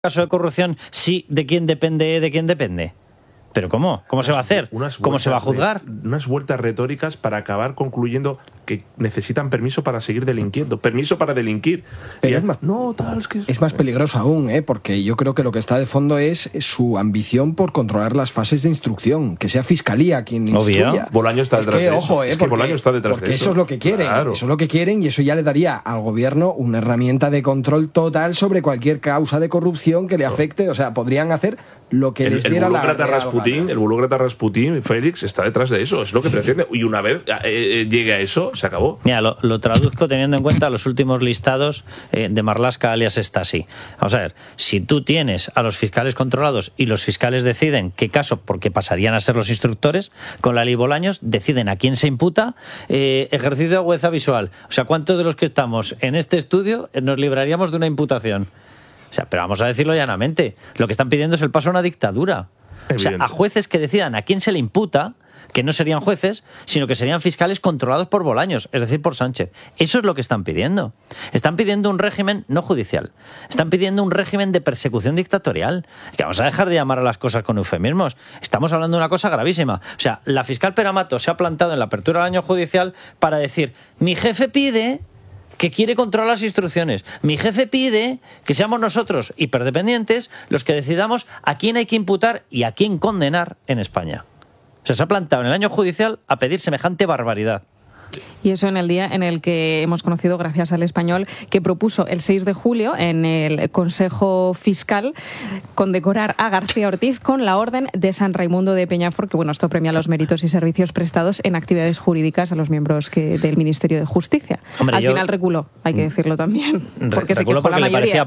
caso de corrupción, sí, ¿de quién depende? ¿De quién depende? ¿Pero cómo? ¿Cómo se va a hacer? ¿Cómo se va a juzgar? Unas vueltas retóricas para acabar concluyendo que necesitan permiso para seguir delinquiendo. Permiso para delinquir. Pero es más peligroso aún, porque yo creo que lo que está de fondo es su ambición por controlar las fases de instrucción. Que sea Fiscalía quien instruya. Bolaño está detrás de eso. Ojo, es que Bolaño está detrás de eso. Porque eso es lo que quieren. Claro. Eso es lo que quieren y eso ya le daría al gobierno una herramienta de control total sobre cualquier causa de corrupción que le afecte. O sea, podrían hacer lo que les diera la gana. El burócrata Rasputín, Félix, está detrás de eso, es lo que pretende. Y una vez llegue a eso, se acabó. Mira, lo traduzco teniendo en cuenta los últimos listados de Marlaska alias Stasi. Vamos a ver, si tú tienes a los fiscales controlados y los fiscales deciden qué caso, porque pasarían a ser los instructores, con la ley Bolaños, deciden a quién se imputa, ejercicio de agudeza visual. O sea, ¿cuántos de los que estamos en este estudio nos libraríamos de una imputación? O sea, pero vamos a decirlo llanamente, lo que están pidiendo es el paso a una dictadura. O sea, a jueces que decidan a quién se le imputa, que no serían jueces, sino que serían fiscales controlados por Bolaños, es decir, por Sánchez. Eso es lo que están pidiendo. Están pidiendo un régimen no judicial. Están pidiendo un régimen de persecución dictatorial. Que vamos a dejar de llamar a las cosas con eufemismos. Estamos hablando de una cosa gravísima. O sea, la fiscal Peramato se ha plantado en la apertura del año judicial para decir, mi jefe pide que quiere controlar las instrucciones. Mi jefe pide que seamos nosotros, hiperdependientes, los que decidamos a quién hay que imputar y a quién condenar en España. O sea, se ha plantado en el año judicial a pedir semejante barbaridad. Y eso en el día en el que hemos conocido, gracias al Español, que propuso el 6 de julio en el Consejo Fiscal condecorar a García Ortiz con la Orden de San Raimundo de Peñafort, que bueno, esto premia los méritos y servicios prestados en actividades jurídicas a los miembros del Ministerio de Justicia. Hombre, al final reculó, hay que decirlo también, porque se quejó la mayoría,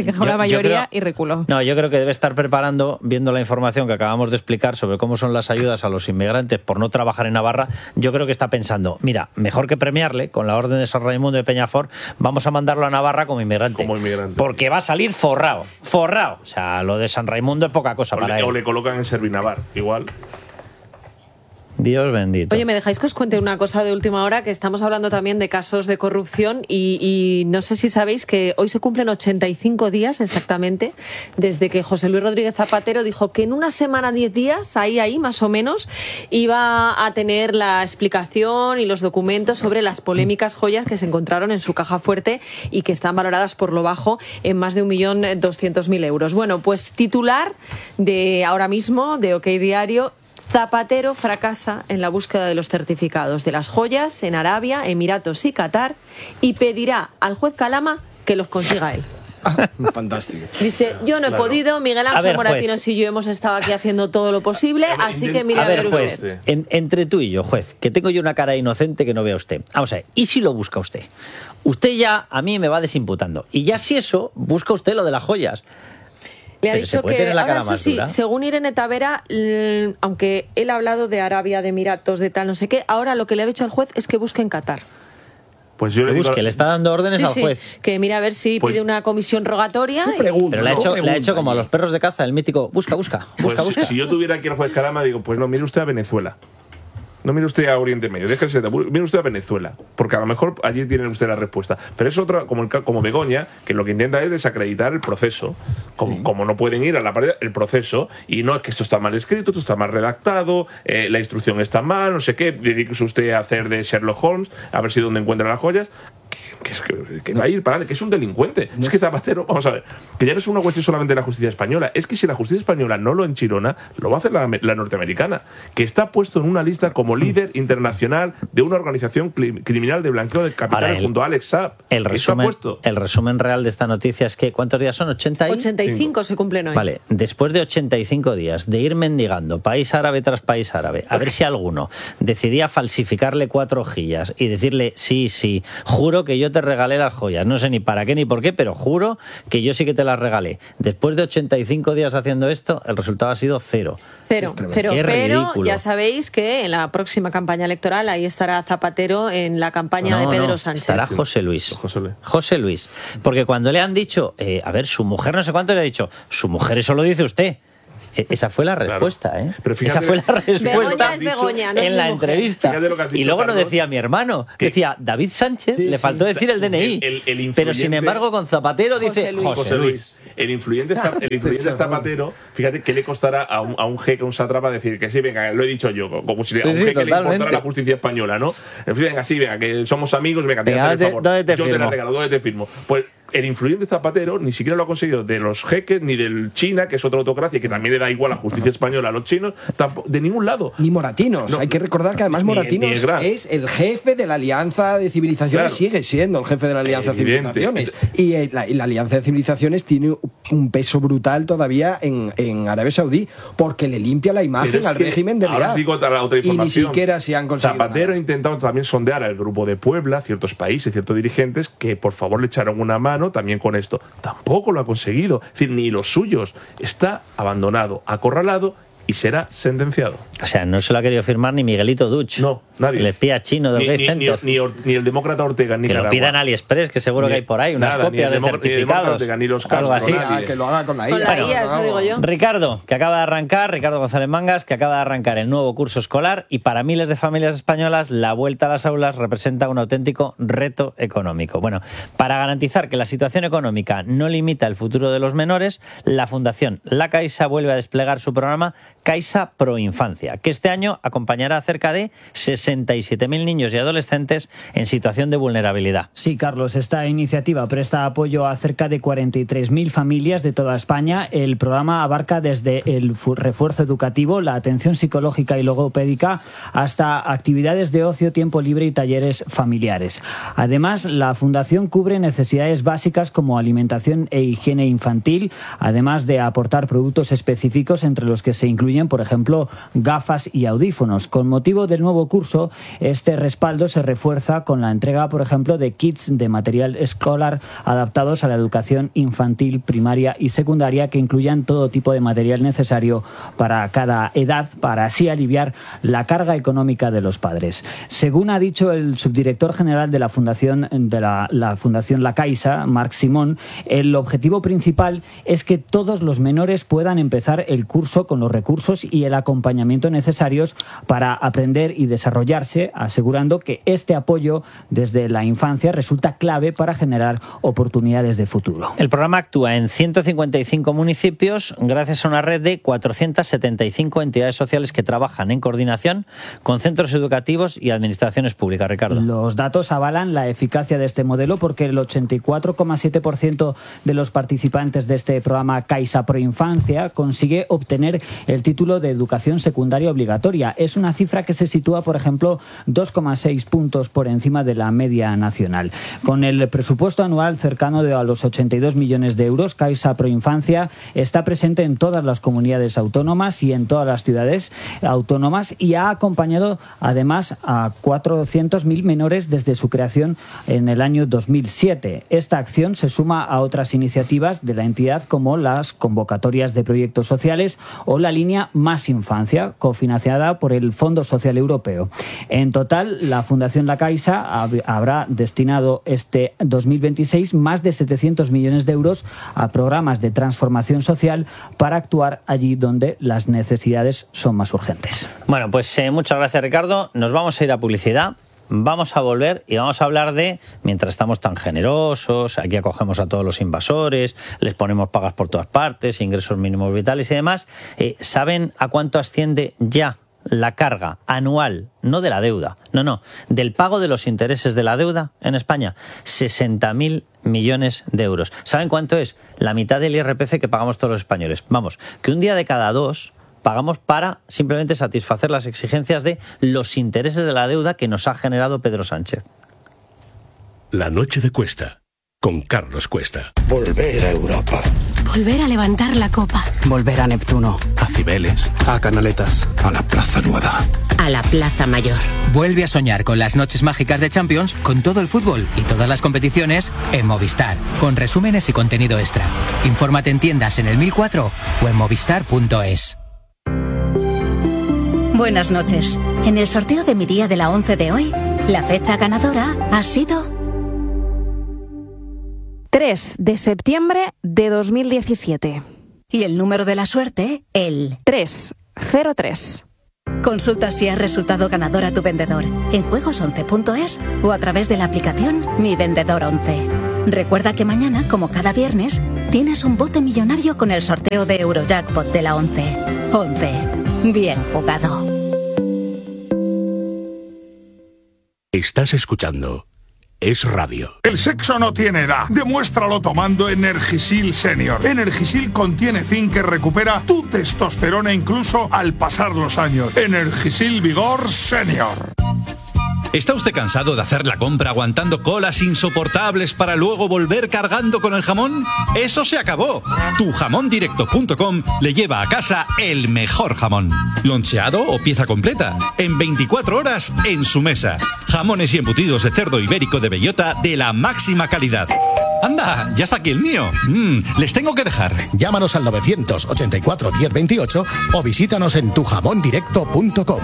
y reculó. No, yo creo que debe estar preparando, viendo la información que acabamos de explicar sobre cómo son las ayudas a los inmigrantes por no trabajar en Navarra, yo creo que está pensando, mira, mejor que premiarle con la Orden de San Raimundo de Peñafort, vamos a mandarlo a Navarra como inmigrante. Porque va a salir forrado. O sea, lo de San Raimundo es poca cosa para él. O le colocan en Servinavar, igual. Dios bendito. Oye, ¿me dejáis que os cuente una cosa de última hora? Que estamos hablando también de casos de corrupción y no sé si sabéis que hoy se cumplen 85 días exactamente desde que José Luis Rodríguez Zapatero dijo que en una semana, 10 días, ahí más o menos, iba a tener la explicación y los documentos sobre las polémicas joyas que se encontraron en su caja fuerte y que están valoradas por lo bajo en más de 1.200.000 euros. Bueno, pues titular de ahora mismo, de OK Diario: Zapatero fracasa en la búsqueda de los certificados de las joyas en Arabia, Emiratos y Qatar y pedirá al juez Calama que los consiga él. Fantástico. Dice, yo no he podido, Miguel Ángel Moratinos y yo hemos estado aquí haciendo todo lo posible, así que mire a ver juez, usted. Entre tú y yo, juez, que tengo yo una cara inocente que no vea usted. Vamos a ver, ¿y si lo busca usted? Usted ya a mí me va desimputando. Y ya si eso, busca usted lo de las joyas. Le ha dicho que, ahora eso sí, según Irene Tavera, aunque él ha hablado de Arabia, de Emiratos, de tal, no sé qué, ahora lo que le ha dicho al juez es que busque en Qatar. Pues yo le está dando órdenes al juez. Que mira a ver si pide una comisión rogatoria. Pero le ha hecho como a los perros de caza, el mítico, busca. Si yo tuviera aquí al juez Calama, digo, pues no, mire usted a Venezuela. No mire usted a Oriente Medio, déjese, mire usted a Venezuela, porque a lo mejor allí tiene usted la respuesta. Pero es otra, como Begoña, que lo que intenta es desacreditar el proceso. Como no pueden ir a la pared, el proceso, y no es que esto está mal escrito, esto está mal redactado, la instrucción está mal, no sé qué, dedíquese usted a hacer de Sherlock Holmes, a ver si dónde encuentra las joyas. Que va a ir para adelante, que es un delincuente. Es que Zapatero, vamos a ver, que ya no es una cuestión solamente de la justicia española, es que si la justicia española no lo enchirona, lo va a hacer la norteamericana, que está puesto en una lista como líder internacional de una organización criminal de blanqueo de capitales junto a Alex Saab. El resumen real de esta noticia es que, ¿cuántos días son? 85 se cumplen hoy. Vale, después de 85 días de ir mendigando país árabe tras país árabe, a ver si alguno decidía falsificarle 4 hojillas y decirle, sí, juro que yo te regalé las joyas, no sé ni para qué ni por qué, pero juro que yo sí que te las regalé. Después de 85 días haciendo esto, el resultado ha sido 0. Pero ya sabéis que en la próxima campaña electoral ahí estará Zapatero en la campaña de Pedro Sánchez. Estará José Luis. Porque cuando le han dicho, a ver, su mujer no sé cuánto le ha dicho, su mujer eso lo dice usted. Esa fue la respuesta, claro. Pero fíjate, esa fue la respuesta Begoña, no en la entrevista. Y luego no decía mi hermano, decía David Sánchez, le faltó decir el DNI. Pero sin embargo con Zapatero dice José Luis. el influyente Zapatero, fíjate qué le costará a un jeque, a un sátrapa decir que sí, venga, lo he dicho yo, como si a un jeque le importara la justicia española, ¿no? Venga, sí, venga, que somos amigos, venga, te voy a hacer el favor. Yo te la regalo, ¿dónde te firmo? Pues el influyente Zapatero ni siquiera lo ha conseguido de los jeques, ni del China, que es otra autocracia, que también le da igual la justicia española a los chinos, de ningún lado. Ni Moratinos. Hay que recordar que además Moratinos es el jefe de la Alianza de Civilizaciones, sigue siendo el jefe de la Alianza de Civilizaciones. Y la Alianza de Civilizaciones tiene un peso brutal todavía en Arabia Saudí, porque le limpia la imagen al régimen de Riyad. Y ni siquiera se han conseguido Zapatero nada. ha intentado también sondear al grupo de Puebla, ciertos países, ciertos dirigentes, que por favor le echaron una mano también con esto. Tampoco lo ha conseguido. Es decir, ni los suyos. Está abandonado, acorralado y será sentenciado. O sea, no se lo ha querido firmar ni Miguelito Duch. No, nadie. El espía chino del Gate Center. Ni el demócrata Ortega, ni Nicaragua. Que lo pidan AliExpress, que seguro que hay por ahí, unas copias de certificados. Ortega, ni los Castro, algo así. Que lo haga con la IA. Con la IA, eso digo yo. Ricardo González Mangas, que acaba de arrancar el nuevo curso escolar, y para miles de familias españolas la vuelta a las aulas representa un auténtico reto económico. Bueno, para garantizar que la situación económica no limita el futuro de los menores, la Fundación La Caixa vuelve a desplegar su programa Caixa Proinfancia, que este año acompañará a cerca de 67.000 niños y adolescentes en situación de vulnerabilidad. Sí, Carlos, esta iniciativa presta apoyo a cerca de 43.000 familias de toda España. El programa abarca desde el refuerzo educativo, la atención psicológica y logopédica, hasta actividades de ocio, tiempo libre y talleres familiares. Además, la Fundación cubre necesidades básicas como alimentación e higiene infantil, además de aportar productos específicos entre los que se incluyen, por ejemplo, gafas y audífonos. Con motivo del nuevo curso, este respaldo se refuerza con la entrega, por ejemplo, de kits de material escolar adaptados a la educación infantil, primaria y secundaria, que incluyan todo tipo de material necesario para cada edad, para así aliviar la carga económica de los padres. Según ha dicho el subdirector general de la Fundación La Caixa, Marc Simón, el objetivo principal es que todos los menores puedan empezar el curso con los recursos y el acompañamiento necesarios para aprender y desarrollarse, asegurando que este apoyo desde la infancia resulta clave para generar oportunidades de futuro. El programa actúa en 155 municipios gracias a una red de 475 entidades sociales que trabajan en coordinación con centros educativos y administraciones públicas. Ricardo. Los datos avalan la eficacia de este modelo porque el 84,7% de los participantes de este programa Caixa Proinfancia consigue obtener el título de educación secundaria obligatoria. Es una cifra que se sitúa, por ejemplo, 2,6 puntos por encima de la media nacional. Con el presupuesto anual cercano a los 82 millones de euros, Caixa Proinfancia está presente en todas las comunidades autónomas y en todas las ciudades autónomas y ha acompañado además a 400.000 menores desde su creación en el año 2007. Esta acción se suma a otras iniciativas de la entidad como las convocatorias de proyectos sociales o la línea Más Infancia, cofinanciada por el Fondo Social Europeo. En total, la Fundación La Caixa habrá destinado este 2026 más de 700 millones de euros a programas de transformación social para actuar allí donde las necesidades son más urgentes. Bueno, pues muchas gracias, Ricardo. Nos vamos a ir a publicidad. Vamos a volver y vamos a hablar de, mientras estamos tan generosos, aquí acogemos a todos los invasores, les ponemos pagas por todas partes, ingresos mínimos vitales y demás, ¿saben a cuánto asciende ya la carga anual, no de la deuda, no, del pago de los intereses de la deuda en España? 60.000 millones de euros. ¿Saben cuánto es? La mitad del IRPF que pagamos todos los españoles. Vamos, que un día de cada dos pagamos para simplemente satisfacer las exigencias de los intereses de la deuda que nos ha generado Pedro Sánchez. La noche de Cuesta, con Carlos Cuesta. Volver a Europa. Volver a levantar la copa. Volver a Neptuno. A Cibeles. A Canaletas. A la Plaza Nueva. A la Plaza Mayor. Vuelve a soñar con las noches mágicas de Champions, con todo el fútbol y todas las competiciones en Movistar, con resúmenes y contenido extra. Infórmate en tiendas en el 1004 o en movistar.es. Buenas noches. En el sorteo de mi día de la 11 de hoy, la fecha ganadora ha sido 3 de septiembre de 2017. Y el número de la suerte, el 303. Consulta si has resultado ganador a tu vendedor en juegos11.es o a través de la aplicación Mi Vendedor 11. Recuerda que mañana, como cada viernes, tienes un bote millonario con el sorteo de Eurojackpot de la 11. 11. Bien jugado. Estás escuchando Es Radio. El sexo no tiene edad. Demuéstralo tomando Energisil Senior. Energisil contiene zinc que recupera tu testosterona incluso al pasar los años. Energisil Vigor Senior. ¿Está usted cansado de hacer la compra aguantando colas insoportables para luego volver cargando con el jamón? ¡Eso se acabó! Tujamondirecto.com le lleva a casa el mejor jamón. Loncheado o pieza completa. En 24 horas en su mesa. Jamones y embutidos de cerdo ibérico de bellota de la máxima calidad. ¡Anda! ¡Ya está aquí el mío! Les tengo que dejar. Llámanos al 984 1028 o visítanos en tujamondirecto.com.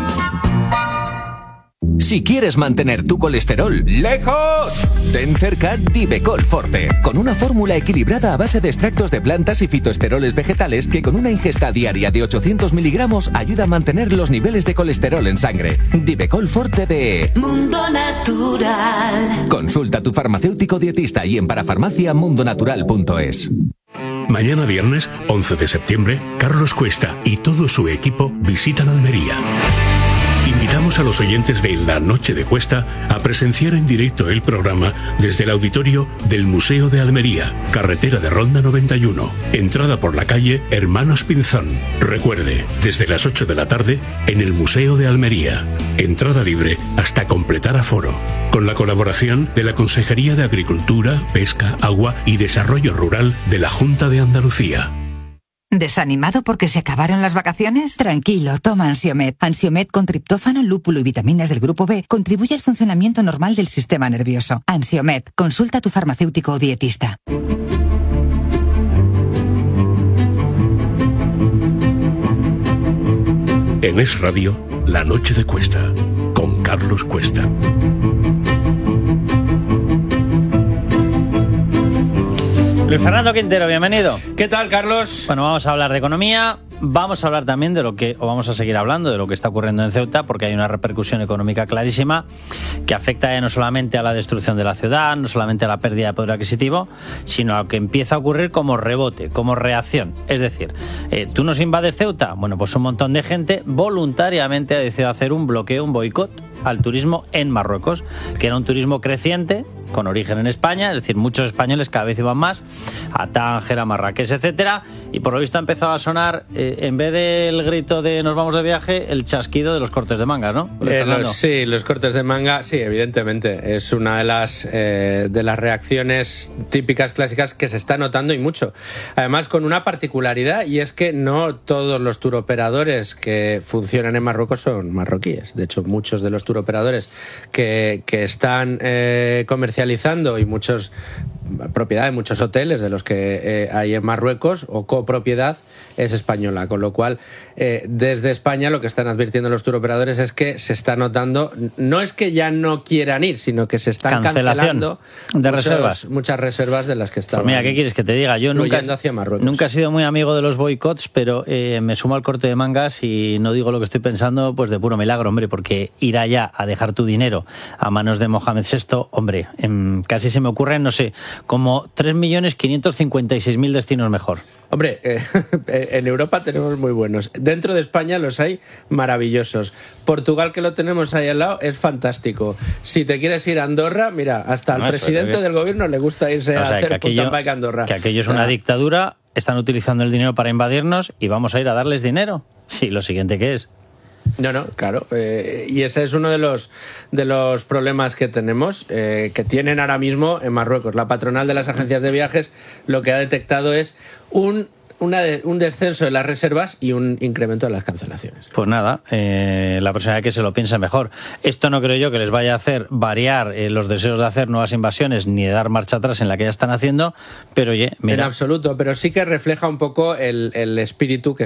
Si quieres mantener tu colesterol lejos, ten cerca Divecol Forte, con una fórmula equilibrada a base de extractos de plantas y fitoesteroles vegetales que con una ingesta diaria de 800 miligramos ayuda a mantener los niveles de colesterol en sangre. Divecol Forte de Mundo Natural. Consulta a tu farmacéutico dietista y en parafarmaciamundonatural.es. Mañana viernes, 11 de septiembre, Carlos Cuesta y todo su equipo visitan Almería. Invitamos a los oyentes de La Noche de Cuesta a presenciar en directo el programa desde el auditorio del Museo de Almería, carretera de Ronda 91, entrada por la calle Hermanos Pinzón. Recuerde, desde las 8 de la tarde en el Museo de Almería. Entrada libre hasta completar aforo. Con la colaboración de la Consejería de Agricultura, Pesca, Agua y Desarrollo Rural de la Junta de Andalucía. ¿Desanimado porque se acabaron las vacaciones? Tranquilo, toma Ansiomed. Ansiomed con triptófano, lúpulo y vitaminas del grupo B contribuye al funcionamiento normal del sistema nervioso. Ansiomed, consulta a tu farmacéutico o dietista. En Es Radio, La Noche de Cuesta, con Carlos Cuesta. Luis Fernando Quintero, bienvenido. ¿Qué tal, Carlos? Bueno, vamos a hablar de economía, vamos a hablar también de lo que, o vamos a seguir hablando de lo que está ocurriendo en Ceuta, porque hay una repercusión económica clarísima que afecta ya no solamente a la destrucción de la ciudad, no solamente a la pérdida de poder adquisitivo, sino a lo que empieza a ocurrir como rebote, como reacción. Es decir, ¿tú nos invades Ceuta? Bueno, pues un montón de gente voluntariamente ha decidido hacer un bloqueo, un boicot al turismo en Marruecos, que era un turismo creciente, con origen en España, es decir, muchos españoles cada vez iban más a Tánger, a Marrakech, etcétera, y por lo visto ha empezado a sonar, en vez del grito de nos vamos de viaje, el chasquido de los cortes de manga, ¿no? Sí, los cortes de manga, sí, evidentemente, es una de las reacciones típicas, clásicas, que se está notando y mucho. Además, con una particularidad, y es que no todos los turoperadores que funcionan en Marruecos son marroquíes. De hecho, muchos de los turoperadores que están comercializando y muchos propiedad de muchos hoteles de los que hay en Marruecos o copropiedad es española, con lo cual desde España lo que están advirtiendo los turoperadores es que se está notando, no es que ya no quieran ir, sino que se están cancelando de reservas, muchas reservas de las que estaban. Pues mira, ¿qué quieres que te diga? Yo nunca he sido muy amigo de los boicots, pero me sumo al corte de mangas y no digo lo que estoy pensando pues de puro milagro, hombre, porque ir allá a dejar tu dinero a manos de Mohamed VI, hombre, casi se me ocurren, no sé, como 3.556.000 destinos mejor. Hombre, en Europa tenemos muy buenos. Dentro de España los hay maravillosos. Portugal, que lo tenemos ahí al lado, es fantástico. Si te quieres ir a Andorra, mira, hasta al presidente del gobierno le gusta irse a hacer punta bike a Andorra. Que aquello es una dictadura, están utilizando el dinero para invadirnos y vamos a ir a darles dinero. Sí, lo siguiente que es. No, claro. Y ese es uno de los problemas que tenemos, que tienen ahora mismo en Marruecos. La patronal de las agencias de viajes lo que ha detectado es un descenso de las reservas y un incremento de las cancelaciones. Pues nada, la próxima vez que se lo piense mejor. Esto no creo yo que les vaya a hacer variar los deseos de hacer nuevas invasiones ni de dar marcha atrás en la que ya están haciendo, pero oye, mira. En absoluto, pero sí que refleja un poco el espíritu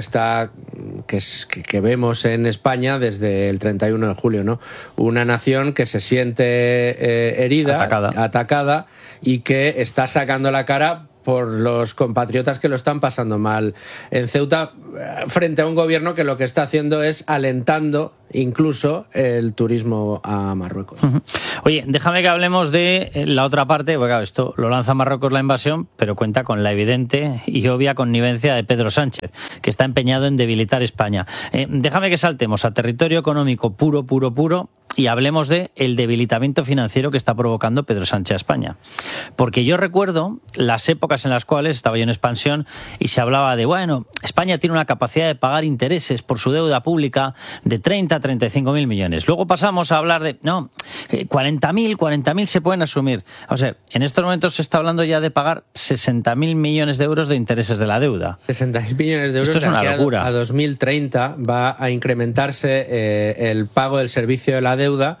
que vemos en España desde el 31 de julio, ¿no? Una nación que se siente herida, atacada y que está sacando la cara por los compatriotas que lo están pasando mal. En Ceuta frente a un gobierno que lo que está haciendo es alentando incluso el turismo a Marruecos. Oye, déjame que hablemos de la otra parte, porque claro, esto lo lanza Marruecos la invasión, pero cuenta con la evidente y obvia connivencia de Pedro Sánchez, que está empeñado en debilitar España. Déjame que saltemos a territorio económico puro y hablemos de el debilitamiento financiero que está provocando Pedro Sánchez a España. Porque yo recuerdo las épocas en las cuales estaba yo en expansión y se hablaba de, bueno, España tiene una capacidad de pagar intereses por su deuda pública de 30 a 35.000 millones. Luego pasamos a hablar de, no, 40.000 se pueden asumir. O sea, en estos momentos se está hablando ya de pagar 60.000 millones de euros de intereses de la deuda. 60.000 millones de euros. Esto es una locura. A 2030 va a incrementarse el pago del servicio de la deuda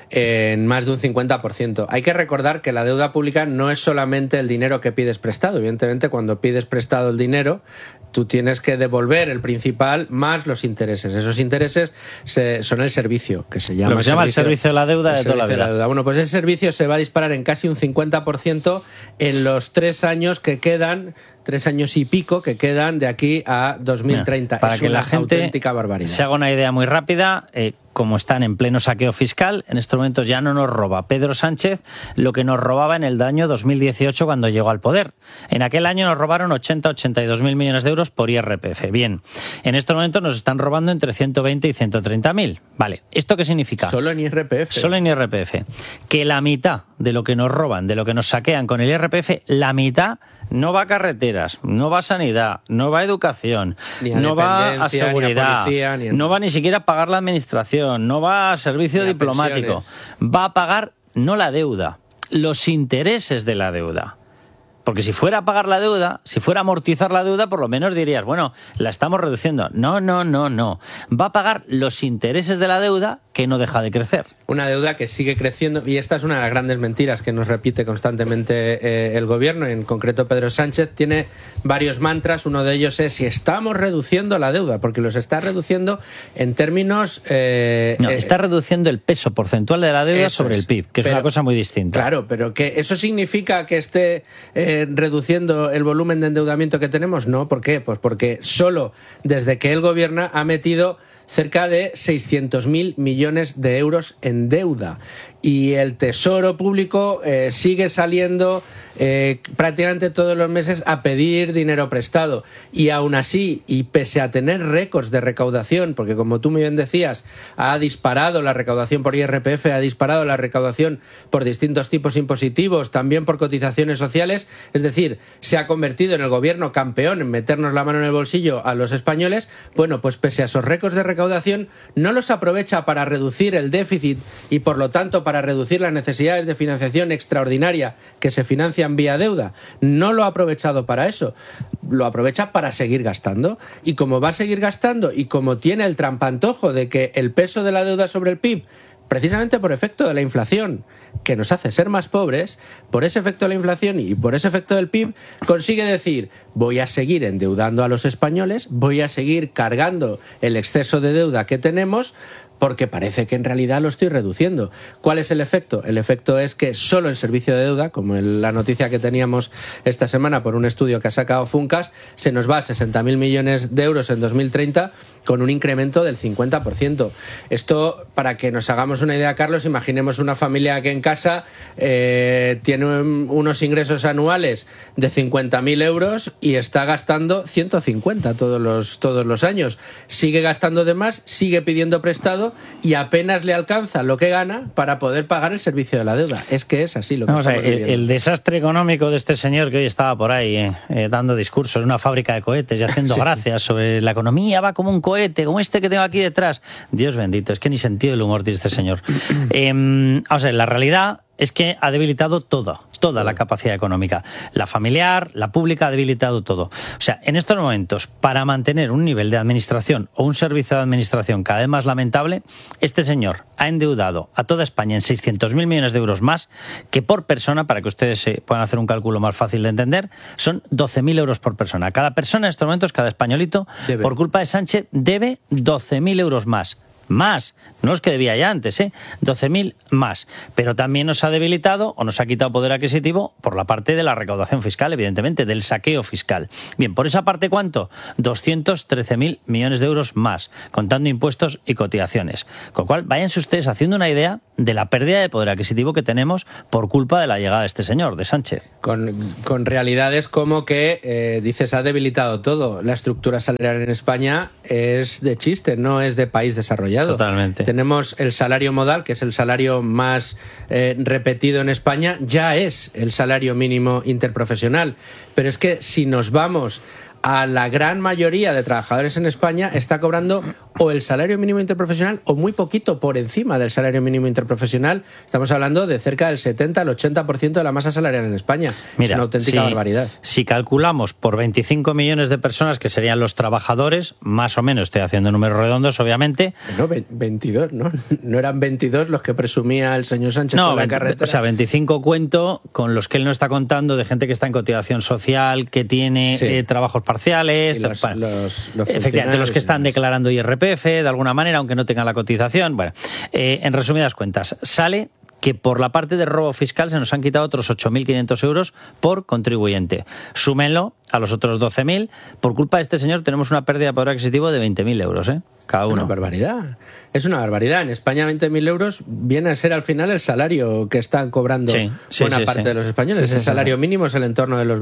en más de un 50%. Hay que recordar que la deuda pública no es solamente el dinero que pides prestado. Evidentemente, cuando pides prestado el dinero, tú tienes que devolver el principal más los intereses. Esos intereses son el servicio, que se llama, lo que se llama el servicio de la deuda de toda la vida. Bueno, pues ese servicio se va a disparar en casi un 50% en los 3 años que quedan, 3 años y pico que quedan de aquí a 2030. Para es que una la gente auténtica barbaridad. se haga una idea muy rápida, como están en pleno saqueo fiscal, en estos momentos ya no nos roba Pedro Sánchez lo que nos robaba en el año 2018 cuando llegó al poder. En aquel año nos robaron 82.000 millones de euros por IRPF. Bien, en estos momentos nos están robando entre 120 y 130.000. Vale, ¿esto qué significa? Solo en IRPF. Solo en IRPF. Que la mitad de lo que nos roban, de lo que nos saquean con el IRPF, la mitad no va a carreteras, no va a sanidad, no va a educación, no va a seguridad, no va ni siquiera a pagar la administración, no va a servicio diplomático, va a pagar no la deuda, los intereses de la deuda. Porque si fuera a pagar la deuda, si fuera a amortizar la deuda, por lo menos dirías, bueno, la estamos reduciendo. No. Va a pagar los intereses de la deuda que no deja de crecer. Una deuda que sigue creciendo, y esta es una de las grandes mentiras que nos repite constantemente el gobierno, en concreto Pedro Sánchez. Tiene varios mantras, uno de ellos es si estamos reduciendo la deuda, porque los está reduciendo en términos... está reduciendo el peso porcentual de la deuda sobre el PIB, que es una cosa muy distinta. Claro, pero que ¿eso significa que esté reduciendo el volumen de endeudamiento que tenemos? No, ¿por qué? Pues porque solo desde que él gobierna ha metido cerca de 600.000 millones de euros en deuda. Y el Tesoro Público sigue saliendo prácticamente todos los meses a pedir dinero prestado. Y aún así, y pese a tener récords de recaudación, porque como tú muy bien decías, ha disparado la recaudación por IRPF, ha disparado la recaudación por distintos tipos impositivos, también por cotizaciones sociales, es decir, se ha convertido en el gobierno campeón en meternos la mano en el bolsillo a los españoles. Bueno, pues pese a esos récords de recaudación, no los aprovecha para reducir el déficit y por lo tanto para reducir las necesidades de financiación extraordinaria que se financian vía deuda. No lo ha aprovechado para eso, lo aprovecha para seguir gastando. Y como va a seguir gastando y como tiene el trampantojo de que el peso de la deuda sobre el PIB, precisamente por efecto de la inflación, que nos hace ser más pobres, por ese efecto de la inflación y por ese efecto del PIB, consigue decir, voy a seguir endeudando a los españoles, voy a seguir cargando el exceso de deuda que tenemos, porque parece que en realidad lo estoy reduciendo. ¿Cuál es el efecto? El efecto es que solo el servicio de deuda, como la noticia que teníamos esta semana por un estudio que ha sacado Funcas, se nos va a 60.000 millones de euros en 2030 con un incremento del 50%. Esto, para que nos hagamos una idea, Carlos, imaginemos una familia que en casa tiene unos ingresos anuales de 50.000 euros y está gastando 150 todos los años. Sigue gastando de más, sigue pidiendo prestado y apenas le alcanza lo que gana para poder pagar el servicio de la deuda. Es que es así lo que estamos viviendo. El desastre económico de este señor que hoy estaba por ahí dando discursos en una fábrica de cohetes y haciendo gracias sobre la economía, va como un cohete, como este que tengo aquí detrás. Dios bendito, es que ni sentido del humor tiene este señor. La realidad es que ha debilitado toda la capacidad económica. La familiar, la pública, ha debilitado todo. O sea, en estos momentos, para mantener un nivel de administración o un servicio de administración cada vez más lamentable, este señor ha endeudado a toda España en 600.000 millones de euros más, que por persona, para que ustedes puedan hacer un cálculo más fácil de entender, son 12.000 euros por persona. Cada persona en estos momentos, cada españolito, por culpa de Sánchez, debe 12.000 euros más. más, no los que debía ya antes, 12.000 más. Pero también nos ha debilitado o nos ha quitado poder adquisitivo por la parte de la recaudación fiscal, evidentemente, del saqueo fiscal. Bien, por esa parte, ¿cuánto? 213.000 millones de euros más, contando impuestos y cotizaciones. Con lo cual, váyanse ustedes haciendo una idea de la pérdida de poder adquisitivo que tenemos por culpa de la llegada de este señor, de Sánchez. Con realidades como que, dices, ha debilitado todo. La estructura salarial en España es de chiste, no es de país desarrollado. Totalmente. Tenemos el salario modal, que es el salario más repetido en España, ya es el salario mínimo interprofesional. Pero es que si nos vamos a la gran mayoría de trabajadores en España, está cobrando o el salario mínimo interprofesional o muy poquito por encima del salario mínimo interprofesional. Estamos hablando de cerca del 70 al 80% de la masa salarial en España. Mira, es una auténtica barbaridad. Si calculamos por 25 millones de personas que serían los trabajadores, más o menos, estoy haciendo números redondos, obviamente. No, 22, ¿no? No eran 22 los que presumía el señor Sánchez con la carretera. O sea, 25 cuento con los que él no está contando de gente que está en cotización social, que tiene trabajos parciales, efectivamente, los que están declarando IRPF de alguna manera, aunque no tengan la cotización. Bueno, en resumidas cuentas, sale que por la parte de robo fiscal se nos han quitado otros 8.500 euros por contribuyente. Súmenlo a los otros 12.000. Por culpa de este señor tenemos una pérdida de poder adquisitivo de 20.000 euros, cada uno. Una barbaridad. Es una barbaridad. En España 20.000 euros viene a ser al final el salario que están cobrando buena parte de los españoles. El salario mínimo es el entorno de los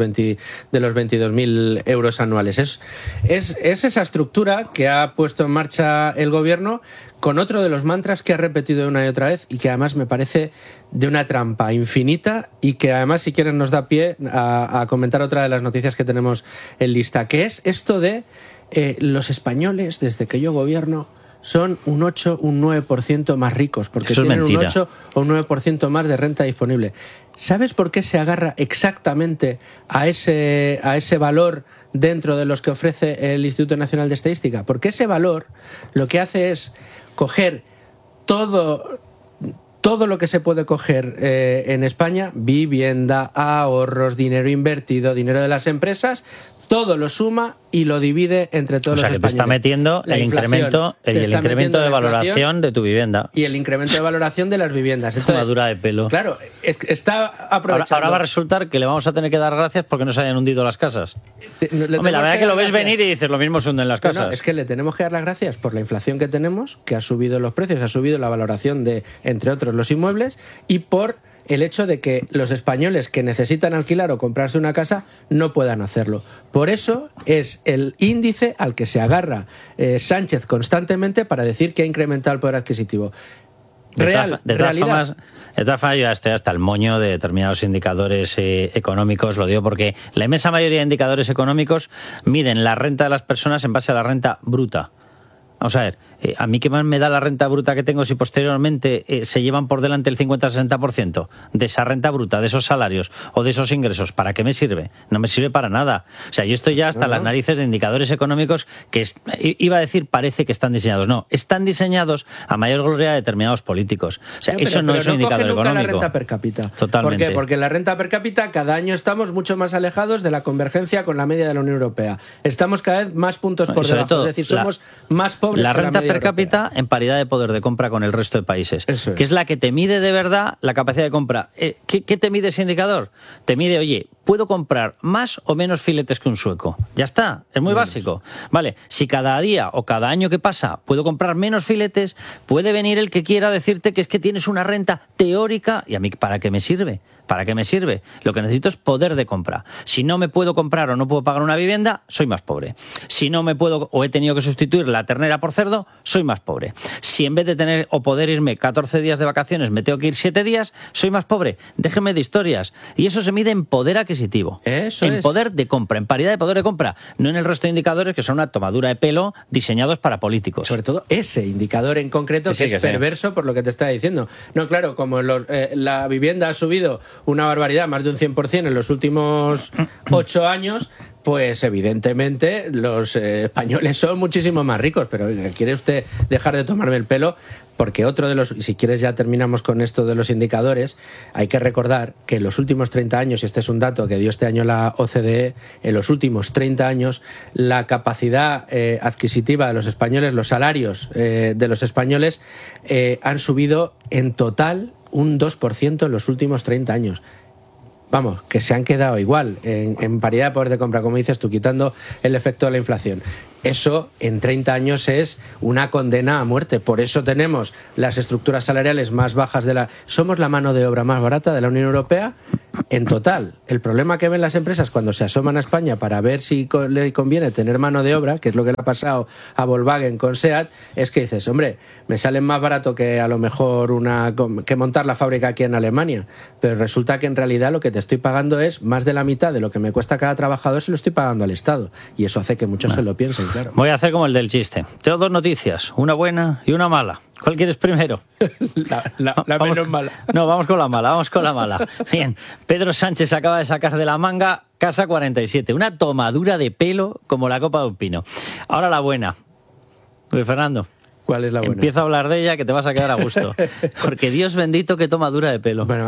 22.000 euros anuales. Es esa estructura que ha puesto en marcha el gobierno con otro de los mantras que ha repetido una y otra vez y que además me parece de una trampa infinita y que además, si quieren, nos da pie a comentar otra de las noticias que tenemos en lista, que es esto de los españoles, desde que yo gobierno, son un 8, un 9% más ricos, porque tienen un 8 o un 9% más de renta disponible. ¿Sabes por qué se agarra exactamente a ese valor dentro de los que ofrece el Instituto Nacional de Estadística? Porque ese valor lo que hace es coger todo lo que se puede coger en España, vivienda, ahorros, dinero invertido, dinero de las empresas, todo lo suma y lo divide entre todos los españoles. O sea, que te está metiendo el incremento de valoración de tu vivienda. Y el incremento de valoración de las viviendas. Entonces, tomadura de pelo. Claro, está aprovechando. Ahora va a resultar que le vamos a tener que dar gracias porque no se hayan hundido las casas. Hombre, la verdad es que lo ves venir y dices, lo mismo se hunden las casas. No, es que le tenemos que dar las gracias por la inflación que tenemos, que ha subido los precios, ha subido la valoración de, entre otros, los inmuebles, y por el hecho de que los españoles que necesitan alquilar o comprarse una casa no puedan hacerlo. Por eso es el índice al que se agarra Sánchez constantemente para decir que ha incrementado el poder adquisitivo. De todas formas, yo ya estoy hasta el moño de determinados indicadores económicos. Lo digo porque la inmensa mayoría de indicadores económicos miden la renta de las personas en base a la renta bruta. Vamos a ver, a mí qué más me da la renta bruta que tengo si posteriormente se llevan por delante el 50-60% de esa renta bruta, de esos salarios o de esos ingresos. ¿Para qué me sirve? No me sirve para nada. O sea, yo estoy ya hasta las narices de indicadores económicos que, iba a decir, parece que están diseñados. No, están diseñados a mayor gloria de determinados políticos. O sea, eso no es un indicador económico. La renta per cápita. Totalmente. ¿Por qué? Porque la renta per cápita cada año estamos mucho más alejados de la convergencia con la media de la Unión Europea. Estamos cada vez más puntos por debajo. Todo, es decir, somos más pobres la que renta la media per cápita europea. En paridad de poder de compra con el resto de países, Eso es. que es la que te mide de verdad la capacidad de compra. ¿Qué te mide ese indicador? Te mide, oye, ¿puedo comprar más o menos filetes que un sueco? Ya está, es muy básico. Vale, si cada día o cada año que pasa puedo comprar menos filetes, puede venir el que quiera decirte que es que tienes una renta teórica. ¿Y a mí para qué me sirve? ¿Para qué me sirve? Lo que necesito es poder de compra. Si no me puedo comprar o no puedo pagar una vivienda, soy más pobre. Si no me puedo o he tenido que sustituir la ternera por cerdo, soy más pobre. Si en vez de tener o poder irme 14 días de vacaciones me tengo que ir 7 días, soy más pobre. Déjeme de historias. Y eso se mide en poder adquisitivo. En poder de compra, en paridad de poder de compra. No en el resto de indicadores que son una tomadura de pelo diseñados para políticos. Sobre todo ese indicador en concreto que es perverso por lo que te estaba diciendo. No, claro, como la vivienda ha subido una barbaridad, más de un 100% en los últimos 8 años, pues evidentemente los españoles son muchísimo más ricos. Pero ¿quiere usted dejar de tomarme el pelo? Porque otro de los, y si quieres ya terminamos con esto de los indicadores, hay que recordar que en los últimos 30 años, y este es un dato que dio este año la OCDE, en los últimos 30 años la capacidad adquisitiva de los españoles, los salarios de los españoles han subido en total un 2% en los últimos 30 años. Vamos, que se han quedado igual en paridad de poder de compra, como dices tú, quitando el efecto de la inflación. Eso en 30 años es una condena a muerte. Por eso tenemos las estructuras salariales más bajas somos la mano de obra más barata de la Unión Europea en total. El problema que ven las empresas cuando se asoman a España para ver si le conviene tener mano de obra, que es lo que le ha pasado a Volkswagen con SEAT, es que dices, hombre, me sale más barato que a lo mejor que montar la fábrica aquí en Alemania. Pero resulta que en realidad lo que te estoy pagando es más de la mitad de lo que me cuesta cada trabajador, se lo estoy pagando al Estado. Y eso hace que muchos se lo piensen. Claro. Voy a hacer como el del chiste. Tengo dos noticias, una buena y una mala. ¿Cuál quieres primero? La menos mala. No, vamos con la mala. Bien, Pedro Sánchez acaba de sacar de la manga Casa 47, una tomadura de pelo como la copa de un pino. Ahora la buena. Luis Fernando. ¿Cuál es la buena? Empieza a hablar de ella que te vas a quedar a gusto. Porque Dios bendito que tomadura de pelo. Bueno,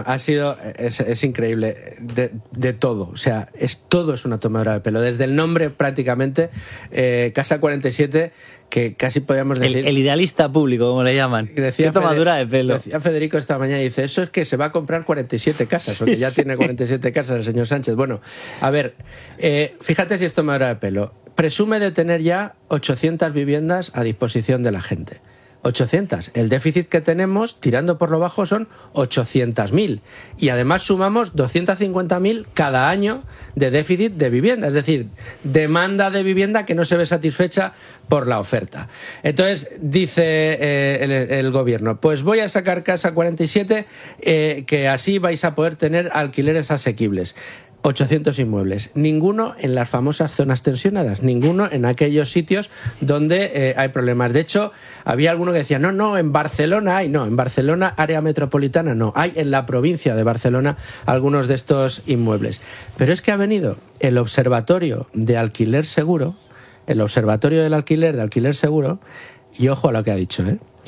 es increíble de todo. O sea, todo es una tomadura de pelo. Desde el nombre prácticamente, Casa 47, que casi podríamos decir... El idealista público, como le llaman. Decía ¿Qué tomadura de pelo? Decía Federico esta mañana, dice, eso es que se va a comprar 47 casas, porque ya tiene 47 casas el señor Sánchez. Bueno, a ver, fíjate si es tomadura de pelo. Presume de tener ya 800 viviendas a disposición de la gente. 800. El déficit que tenemos, tirando por lo bajo, son 800.000. Y además sumamos 250.000 cada año de déficit de vivienda. Es decir, demanda de vivienda que no se ve satisfecha por la oferta. Entonces, dice el gobierno, pues voy a sacar Casa 47, que así vais a poder tener alquileres asequibles. 800 inmuebles, ninguno en las famosas zonas tensionadas, ninguno en aquellos sitios donde hay problemas. De hecho, había alguno que decía, no, en Barcelona hay, no, en Barcelona, área metropolitana, no, hay en la provincia de Barcelona algunos de estos inmuebles. Pero es que ha venido el Observatorio de Alquiler Seguro, el Observatorio del Alquiler de Alquiler Seguro, y ojo a lo que ha dicho,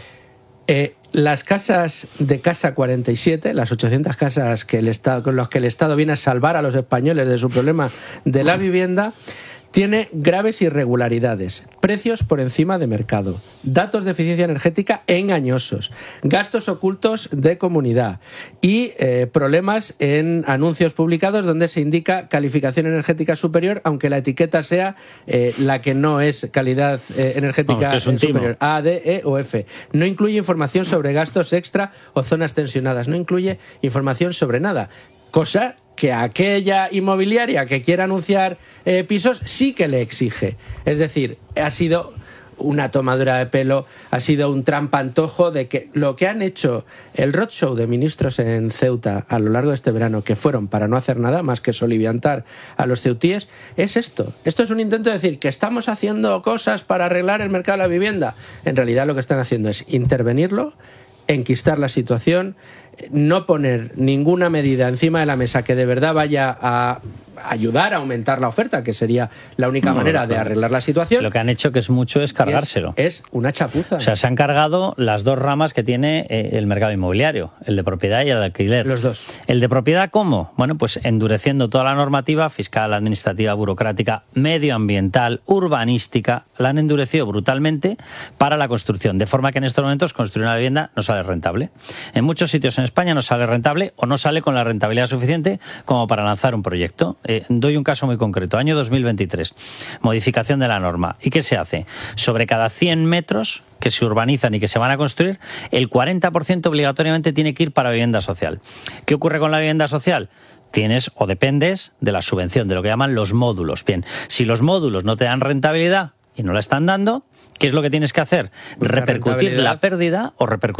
las casas de Casa 47, las 800 casas con las que el Estado viene a salvar a los españoles de su problema de la vivienda, tiene graves irregularidades, precios por encima de mercado, datos de eficiencia energética engañosos, gastos ocultos de comunidad y problemas en anuncios publicados donde se indica calificación energética superior, aunque la etiqueta sea la que no es calidad energética superior, A, D, E o F. No incluye información sobre gastos extra o zonas tensionadas, no incluye información sobre nada. Cosa que aquella inmobiliaria que quiera anunciar pisos sí que le exige. Es decir, ha sido una tomadura de pelo, ha sido un trampantojo de que lo que han hecho el roadshow de ministros en Ceuta a lo largo de este verano, que fueron para no hacer nada más que soliviantar a los ceutíes, es esto. Esto es un intento de decir que estamos haciendo cosas para arreglar el mercado de la vivienda. En realidad lo que están haciendo es intervenirlo, enquistar la situación, no poner ninguna medida encima de la mesa que de verdad vaya a ayudar a aumentar la oferta, que sería la única manera de arreglar la situación. Lo que han hecho, que es mucho, es cargárselo. Es una chapuza. O sea, se han cargado las dos ramas que tiene el mercado inmobiliario, el de propiedad y el de alquiler. Los dos. ¿El de propiedad cómo? Bueno, pues endureciendo toda la normativa fiscal, administrativa, burocrática, medioambiental, urbanística, la han endurecido brutalmente para la construcción, de forma que en estos momentos construir una vivienda no sale rentable. En muchos sitios en España no sale rentable o no sale con la rentabilidad suficiente como para lanzar un proyecto. Doy un caso muy concreto, año 2023, modificación de la norma. ¿Y qué se hace? Sobre cada 100 metros que se urbanizan y que se van a construir, el 40% obligatoriamente tiene que ir para vivienda social. ¿Qué ocurre con la vivienda social? Tienes o dependes de la subvención, de lo que llaman los módulos. Bien, si los módulos no te dan rentabilidad y no la están dando, ¿qué es lo que tienes que hacer? Repercutir la pérdida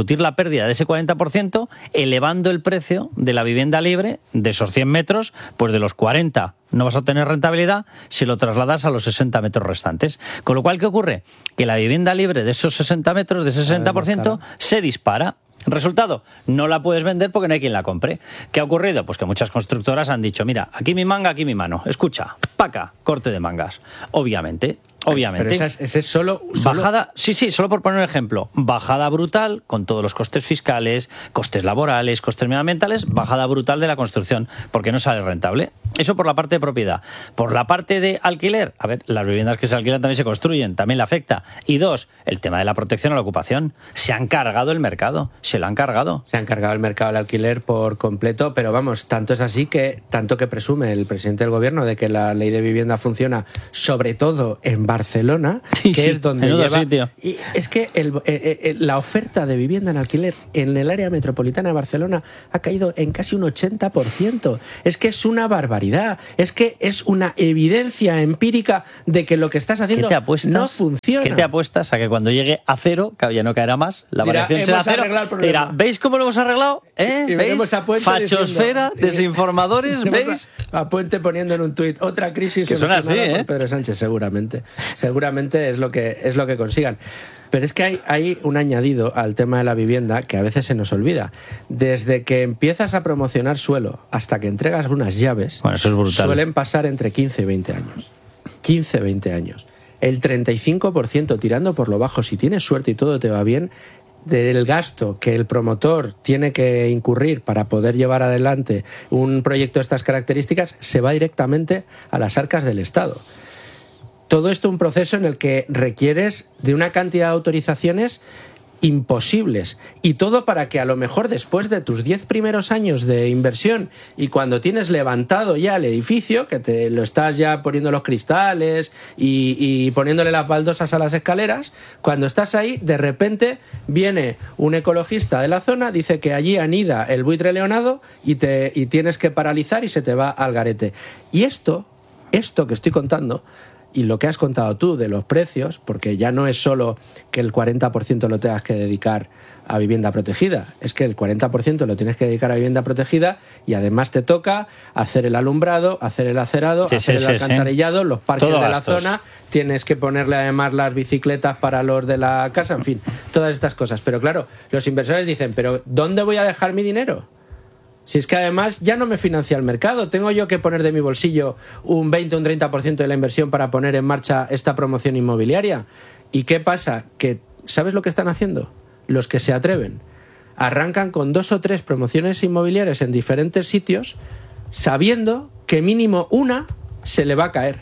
de ese 40%, elevando el precio de la vivienda libre de esos 100 metros, pues de los 40 no vas a obtener rentabilidad si lo trasladas a los 60 metros restantes. Con lo cual, ¿qué ocurre? Que la vivienda libre de esos 60 metros, de ese 60%, se dispara. Resultado, no la puedes vender porque no hay quien la compre. ¿Qué ha ocurrido? Pues que muchas constructoras han dicho, mira, aquí mi manga, aquí mi mano. Escucha, paca, corte de mangas. Obviamente. Pero ese es solo... Bajada, sí, solo por poner un ejemplo. Bajada brutal con todos los costes fiscales, costes laborales, costes medioambientales, bajada brutal de la construcción, porque no sale rentable. Eso por la parte de propiedad. Por la parte de alquiler, a ver, las viviendas que se alquilan también se construyen, también le afecta. Y dos, el tema de la protección a la ocupación. Se han cargado el mercado, se lo han cargado. Se han cargado el mercado del alquiler por completo, pero vamos, tanto es así que, tanto que presume el presidente del gobierno de que la ley de vivienda funciona, sobre todo en Barcelona, es donde lleva... Sitio. Y es que la oferta de vivienda en alquiler en el área metropolitana de Barcelona ha caído en casi un 80%. Es que es una barbaridad. Es que es una evidencia empírica de que lo que estás haciendo no funciona. ¿Qué te apuestas a que cuando lleegue a cero, que ya no caerá más, la variación será cero? Dirá, ¿veis cómo lo hemos arreglado? Y ¿Veis? Fachosfera, desinformadores, ¿veis? A Puente poniendo en un tuit otra crisis solucionada por Pedro Sánchez, seguramente es lo que consigan. Pero es que hay un añadido al tema de la vivienda que a veces se nos olvida. Desde que empiezas a promocionar suelo hasta que entregas unas llaves, eso es brutal. Suelen pasar entre 15 y 20 años. 15, 20 años. El 35%, tirando por lo bajo, si tienes suerte y todo te va bien, del gasto que el promotor tiene que incurrir para poder llevar adelante un proyecto de estas características, se va directamente a las arcas del Estado. Todo esto un proceso en el que requieres de una cantidad de autorizaciones imposibles, y todo para que a lo mejor después de tus 10 primeros años de inversión y cuando tienes levantado ya el edificio, que te lo estás ya poniendo los cristales y poniéndole las baldosas a las escaleras, cuando estás ahí, de repente viene un ecologista de la zona, dice que allí anida el buitre leonado y tienes que paralizar y se te va al garete. Y esto que estoy contando, y lo que has contado tú de los precios, porque ya no es solo que el 40% lo tengas que dedicar a vivienda protegida, es que el 40% lo tienes que dedicar a vivienda protegida y además te toca hacer el alumbrado, hacer el acerado, hacer el alcantarillado, los parques de la zona, tienes que ponerle además las bicicletas para los de la casa, en fin, todas estas cosas. Pero claro, los inversores dicen, ¿pero dónde voy a dejar mi dinero? Si es que además ya no me financia el mercado, tengo yo que poner de mi bolsillo un 20 o un 30% de la inversión para poner en marcha esta promoción inmobiliaria. ¿Y qué pasa? Que ¿sabes lo que están haciendo? Los que se atreven. Arrancan con 2 o 3 promociones inmobiliarias en diferentes sitios, sabiendo que mínimo una se le va a caer.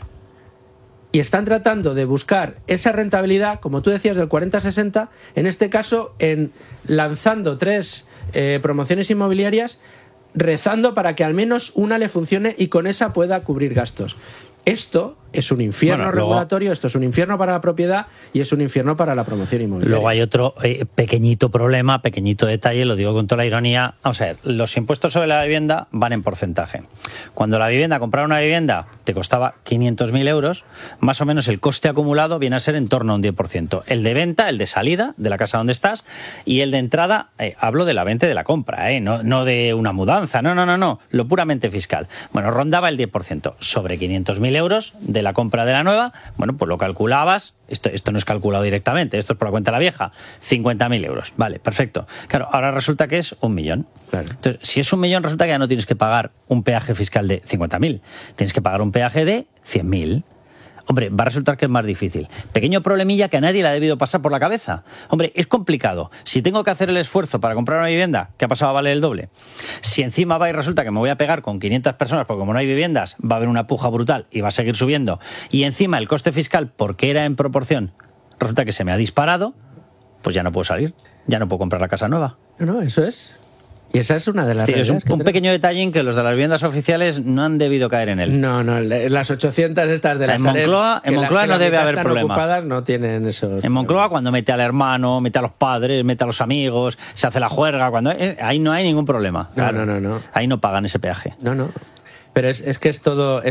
Y están tratando de buscar esa rentabilidad, como tú decías, del 40-60, en este caso lanzando 3 promociones inmobiliarias, rezando para que al menos una le funcione y con esa pueda cubrir gastos. Esto es un infierno regulatorio, esto es un infierno para la propiedad y es un infierno para la promoción inmobiliaria. Luego hay otro pequeñito problema, pequeñito detalle, lo digo con toda la ironía. Vamos a ver, los impuestos sobre la vivienda van en porcentaje. Cuando comprar una vivienda te costaba 500.000 euros, más o menos el coste acumulado viene a ser en torno a un 10%. El de venta, el de salida de la casa donde estás, y el de entrada, hablo de la venta y de la compra, no de una mudanza, no, lo puramente fiscal. Bueno, rondaba el 10%. Sobre 500.000 euros de la compra de la nueva, bueno, pues lo calculabas, esto no es calculado directamente, esto es por la cuenta de la vieja, 50.000 euros, vale, perfecto. Claro, ahora resulta que es 1 millón. Claro. Entonces, si es 1 millón, resulta que ya no tienes que pagar un peaje fiscal de 50.000, tienes que pagar un peaje de 100.000. Hombre, va a resultar que es más difícil. Pequeño problemilla que a nadie le ha debido pasar por la cabeza. Hombre, es complicado. Si tengo que hacer el esfuerzo para comprar una vivienda, que ha pasado a valer el doble, si encima va y resulta que me voy a pegar con 500 personas, porque como no hay viviendas, va a haber una puja brutal y va a seguir subiendo, y encima el coste fiscal, porque era en proporción, resulta que se me ha disparado, pues ya no puedo salir, ya no puedo comprar la casa nueva. No, eso es. Y esa es una de las realidades. Es un pequeño detallín que los de las viviendas oficiales no han debido caer en él. No, las 800 estas de la Sareb, en Moncloa no debe haber problema. Ocupadas, no tienen eso. En Moncloa, cuando mete al hermano, mete a los padres, mete a los amigos, se hace la juerga, ahí no hay ningún problema. Claro. No. Ahí no pagan ese peaje. No. Pero es que es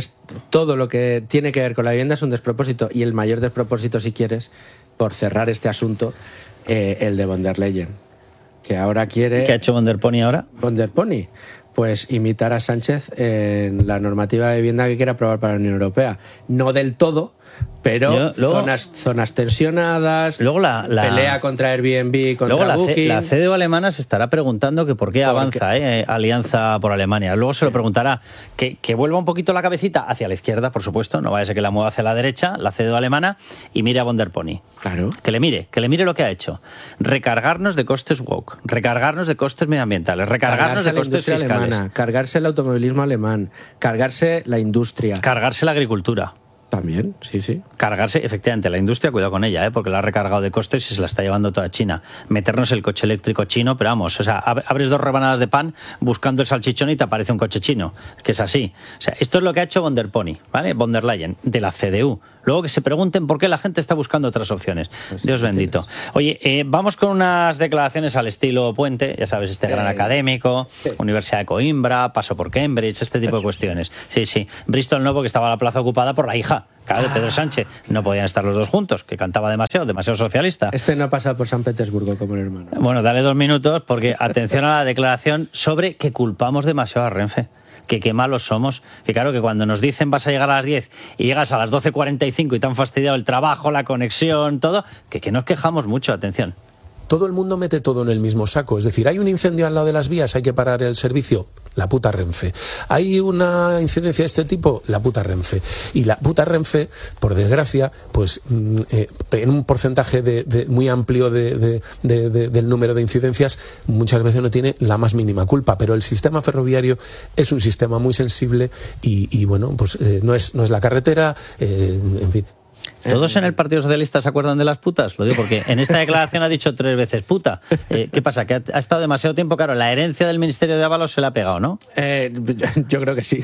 todo lo que tiene que ver con la vivienda es un despropósito, y el mayor despropósito, si quieres, por cerrar este asunto, el de von der Leyen, que ahora quiere... ¿Qué ha hecho von der Pony ahora? Von der Pony, pues imitar a Sánchez en la normativa de vivienda que quiere aprobar para la Unión Europea. No del todo, pero zonas tensionadas, luego la pelea contra Airbnb, contra Booking. La CDU alemana se estará preguntando que por qué avanza Alianza por Alemania. Luego se lo preguntará que vuelva un poquito la cabecita hacia la izquierda, por supuesto, no vaya a ser que la mueva hacia la derecha, la CDU alemana, y mire a von der Pony. Claro. Que le mire lo que ha hecho. Recargarnos de costes woke, recargarnos de costes medioambientales, recargarnos de costes fiscales. Alemana, cargarse el automovilismo alemán, cargarse la industria. Cargarse la agricultura. También, sí. Cargarse, efectivamente, la industria, cuidado con ella, porque la ha recargado de costes y se la está llevando toda China. Meternos el coche eléctrico chino, pero vamos, o sea, abres 2 rebanadas de pan buscando el salchichón y te aparece un coche chino. Es que es así. O sea, esto es lo que ha hecho von der Pony, ¿vale? Von der Leyen, de la CDU. Luego que se pregunten por qué la gente está buscando otras opciones. Pues Dios bendito. Oye, vamos con unas declaraciones al estilo Puente, ya sabes, este gran académico, Universidad de Coimbra, paso por Cambridge, este tipo de cuestiones. Sí. Bristol no, porque estaba la plaza ocupada por la hija, claro, de Pedro Sánchez. No podían estar los dos juntos, que cantaba demasiado socialista. Este no ha pasado por San Petersburgo como el hermano. Bueno, dale 2 minutos, porque atención a la declaración sobre que culpamos demasiado a Renfe. Que qué malos somos, que claro, que cuando nos dicen vas a llegar a las 10 y llegas a las 12:45 y te han fastidiado el trabajo, la conexión, todo, que nos quejamos mucho, atención. Todo el mundo mete todo en el mismo saco. Es decir, hay un incendio al lado de las vías, hay que parar el servicio. La puta Renfe. Hay una incidencia de este tipo, la puta Renfe. Y la puta Renfe, por desgracia, pues en un porcentaje muy amplio del número de incidencias, muchas veces no tiene la más mínima culpa. Pero el sistema ferroviario es un sistema muy sensible y bueno, pues no es la carretera, en fin. ¿Todos en el Partido Socialista se acuerdan de las putas? Lo digo porque en esta declaración ha dicho 3 veces puta. ¿Qué pasa? ¿Que ha estado demasiado tiempo? Claro, la herencia del Ministerio de Ábalos se la ha pegado, ¿no? Yo creo que sí.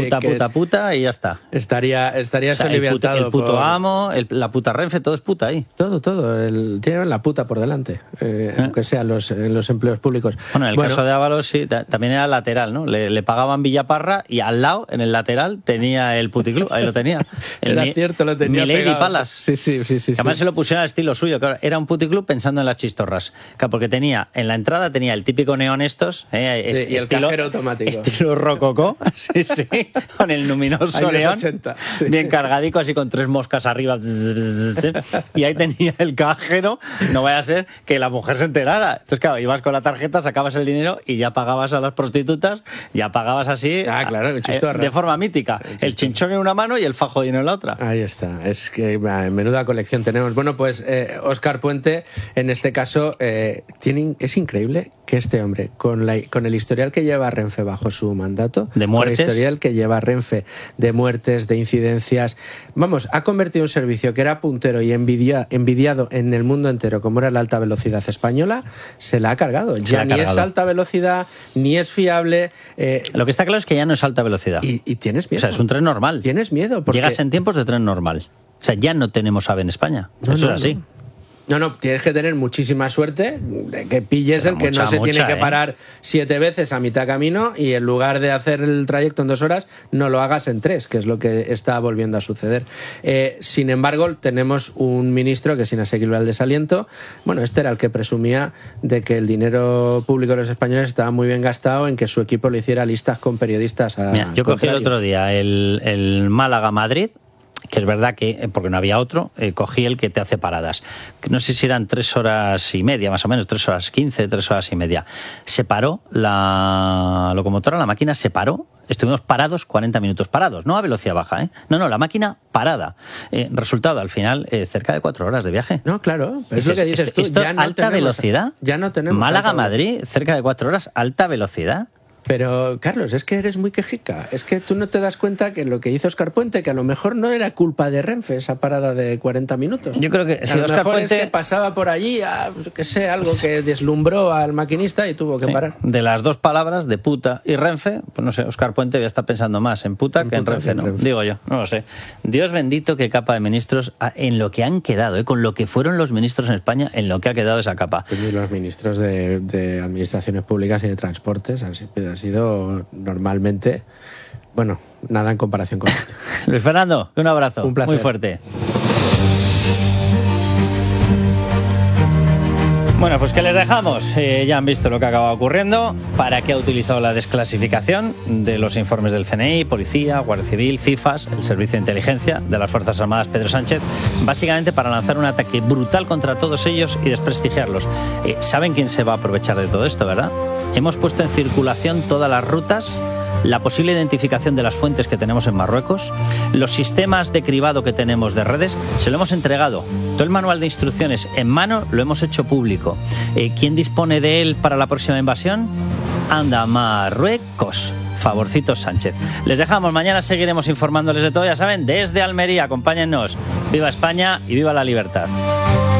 Puta y ya está. Estaría soliviantado. El puto amo, la puta Renfe, todo es puta ahí. Todo. Tienen la puta por delante, aunque sea en los empleos públicos. Bueno, en el caso de Ábalos sí, también era lateral, ¿no? Le pagaban Villaparra y al lado, en el lateral, tenía el puticlub. Ahí lo tenía. Era cierto, lo tenía pegado. Sí. Además se lo pusieron al estilo suyo, claro, era un puticlub pensando en las chistorras, claro, porque en la entrada tenía el típico neón estos, y el cajero automático. Estilo rococó, sí, con el luminoso neón, 80, bien cargadico, así con 3 moscas arriba, y ahí tenía el cajero, no vaya a ser que la mujer se enterara. Entonces, claro, ibas con la tarjeta, sacabas el dinero y ya pagabas a las prostitutas, ya pagabas así, claro, de forma mítica, el chinchón en una mano y el fajo dinero en la otra. Ahí está, es que menuda colección tenemos. Bueno, pues Óscar Puente, en este caso, es increíble que este hombre, con el historial que lleva Renfe bajo su mandato, de muertes, con el historial que lleva Renfe de muertes, de incidencias, ha convertido un servicio que era puntero y envidiado en el mundo entero, como era la alta velocidad española, se la ha cargado. Es alta velocidad, ni es fiable. Lo que está claro es que ya no es alta velocidad. Y tienes miedo. O sea, es un tren normal. Tienes miedo. Porque llegas en tiempos de tren normal. O sea, ya no tenemos AVE en España. Eso es así. No, tienes que tener muchísima suerte de que pilles el que no se tiene que parar 7 veces a mitad camino y en lugar de hacer el trayecto en 2 horas, no lo hagas en 3, que es lo que está volviendo a suceder. Sin embargo, tenemos un ministro que es inasequible al desaliento. Bueno, este era el que presumía de que el dinero público de los españoles estaba muy bien gastado en que su equipo le hiciera listas con periodistas. Yo cogí el otro día el Málaga-Madrid, que es verdad que, porque no había otro, cogí el que te hace paradas. No sé si eran 3 horas y media, más o menos, 3 horas 15, 3 horas y media. Se paró la locomotora, la máquina se paró. Estuvimos parados 40 minutos, parados, no a velocidad baja, No, la máquina parada. Resultado, al final, cerca de 4 horas de viaje. No, claro, es lo que dices tú. Esto, ya no alta velocidad. Ya no tenemos. Málaga-Madrid, cerca de 4 horas, alta velocidad. Pero, Carlos, es que eres muy quejica. Es que tú no te das cuenta que lo que hizo Óscar Puente, que a lo mejor no era culpa de Renfe, esa parada de 40 minutos. Yo creo que si Óscar Puente es que pasaba por allí, algo que deslumbró al maquinista y tuvo que parar. De las 2 palabras, de puta y Renfe, pues no sé, Óscar Puente ya está pensando más en puta que en Renfe, ¿no? Digo yo, no lo sé. Dios bendito qué capa de ministros en lo que han quedado, con lo que fueron los ministros en España, en lo que ha quedado esa capa. Y los ministros de administraciones públicas y de transportes han sido normalmente, bueno, nada en comparación con esto. Luis Fernando, un abrazo. Un placer. Muy fuerte. Bueno, pues que les dejamos. Ya han visto lo que acaba ocurriendo. ¿Para qué ha utilizado la desclasificación de los informes del CNI, Policía, Guardia Civil, CIFAS, el Servicio de Inteligencia de las Fuerzas Armadas Pedro Sánchez? Básicamente para lanzar un ataque brutal contra todos ellos y desprestigiarlos. ¿Saben quién se va a aprovechar de todo esto, verdad? Hemos puesto en circulación todas las rutas, la posible identificación de las fuentes que tenemos en Marruecos, los sistemas de cribado que tenemos de redes, se lo hemos entregado. Todo el manual de instrucciones en mano lo hemos hecho público. ¿Quién dispone de él para la próxima invasión? Anda, Marruecos. Favorcito Sánchez. Les dejamos, mañana seguiremos informándoles de todo, ya saben, desde Almería. Acompáñennos. Viva España y viva la libertad.